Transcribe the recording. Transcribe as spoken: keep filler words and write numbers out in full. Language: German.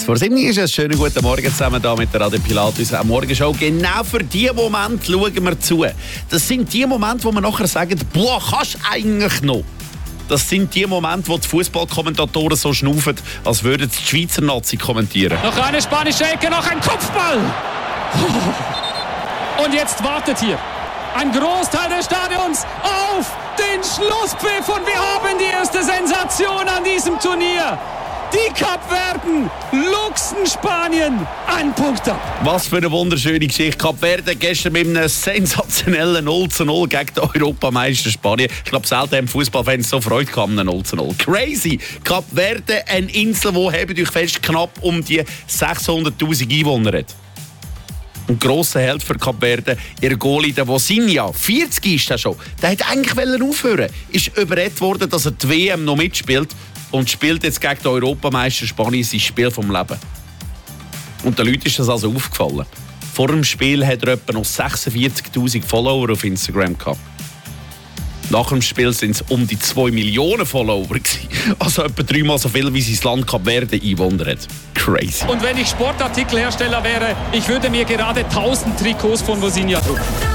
vor sieben ist es. Schönen guten Morgen zusammen hier mit der Radio Pilatus am Morgenshow. Genau für diese Momente schauen wir zu. Das sind die Momente, wo wir nachher sagen, boah, kannst du eigentlich noch? Das sind die Momente, wo die Fußballkommentatoren so schnaufen, als würden sie die Schweizer Nazi kommentieren. Noch eine spanische Ecke, noch ein Kopfball. Und jetzt wartet hier ein Großteil des Stadions auf den Schlusspfiff. Und wir haben die erste Sensation an diesem Turnier. Die Kapverden luchsen Spanien einen Punkt ab. Was für eine wunderschöne Geschichte. Kapverden gestern mit einem sensationellen null zu null gegen den Europameister Spanien. Ich glaube, selten haben Fußballfans so Freude gehabt an null zu null. Crazy! Kapverden, eine Insel, die hebt euch fest knapp um die sechshunderttausend Einwohner hat. Ein grosser Held für Kapverden, ihr Goalie, der Vozinha, vierzig ist er schon, der hat eigentlich aufhören. Ist überredet worden, dass er die W M noch mitspielt und spielt jetzt gegen den Europameister Spanien sein Spiel vom Leben. Und den Leuten ist das also aufgefallen. Vor dem Spiel hat er etwa noch sechsundvierzigtausend Follower auf Instagram gehabt. Nach dem Spiel waren es um die zwei Millionen Follower gewesen. Also etwa dreimal so viel, wie sein Land Kapverden Einwohner hat. Crazy. Und wenn ich Sportartikelhersteller wäre, ich würde mir gerade tausend Trikots von Vozinha drucken.